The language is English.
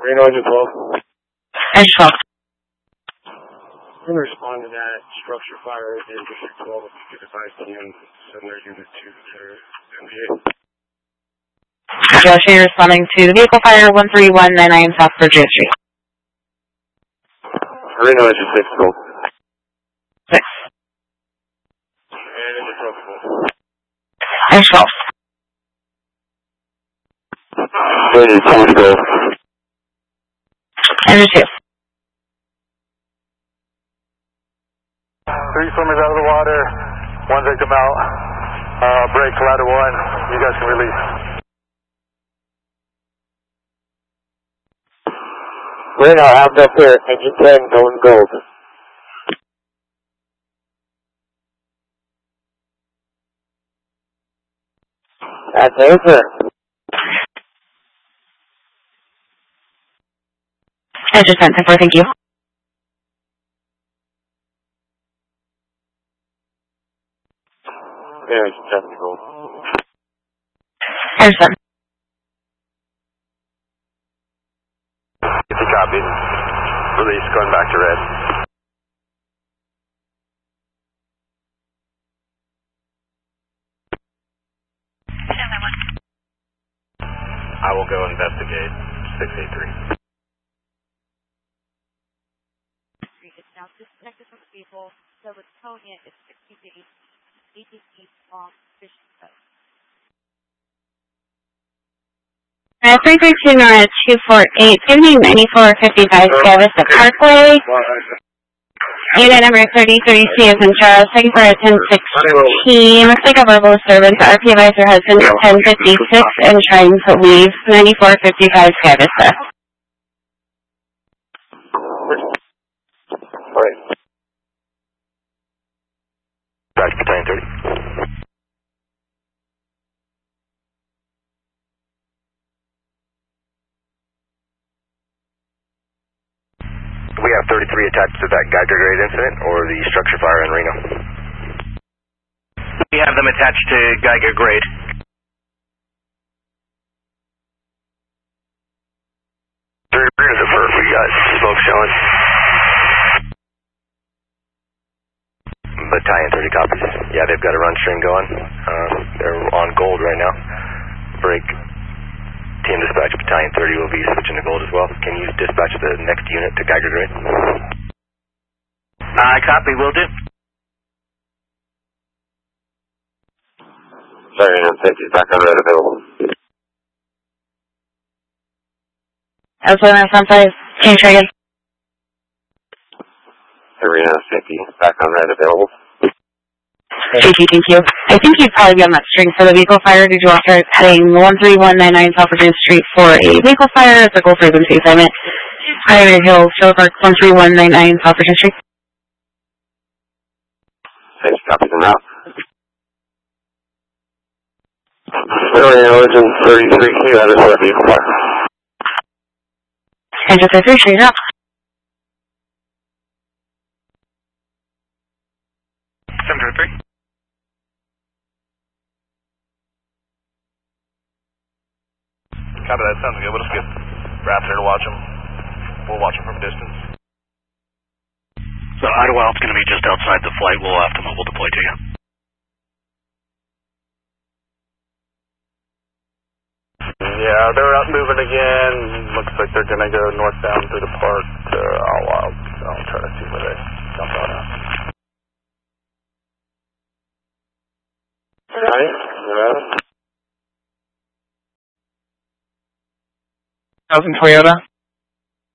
Reno engine 12. Engine 12. I'm going to respond to that structure fire in District 12 at 55 p.m. Send their unit to their MPA. Joshua, you're responding to the vehicle fire 13199 South Virginia Street. Reno engine 6, go. 6. And engine 12, go. Engine 12. Engine 2, go. Engine 2. 3 swimmers out of the water, 1 victim out. Break ladder 1, you guys can release. Reno, I'm up here, engine 10 going gold. That's over. Engine 10, thank you. Yeah, engine 10 gold. Engine 10. It's a copy. Release, going back to red. I will go investigate 683. It's now disconnected from the vehicle, so it's towing it. It's 60 days, 80 feet long, fishing boat. 332 North 248, 9455 Galveston Parkway. Unit number 3032 is in Charles, taking for a 1016. Looks like a verbal disturbance. RP advisor has been 1056 and trying to leave 9455 Galveston. Right. Back to battalion 30. We have 33 attached to that Geiger grade incident or the structure fire in Reno. We have them attached to Geiger grade. Here's the first, we got smoke showing. Battalion 30 copies. Yeah, they've got a run stream going. They're on gold right now. Break. Team dispatch Battalion 30 will be switching to gold as well. Can you dispatch the next unit to Geiger grade? Copy, will do. Sorry, I'm safety back on red available. Elsewhere, I'm sorry. Change again. Arena safety back on red available. Thank you. I think you'd probably be on that string for the vehicle fire. Did you want to start heading 13199 South Virginia Street for a vehicle fire? It's a gold frequency assignment. Pioneer Hill, Show Park 13199 South Virginia Street. Safety copies them out. Arena Origin 33Q, that is for a vehicle fire. Engine 33, straight up. 723. Copy that, sounds good. We'll just get Raptor to watch them. We'll watch them from a distance. So Idlewild's going to be just outside the flight. We'll have to mobile deploy to you. Yeah, they're out moving again. Looks like they're going to go northbound through the park to Idlewild. I'll try to see where they jump out at. Alright, 1000 Toyota.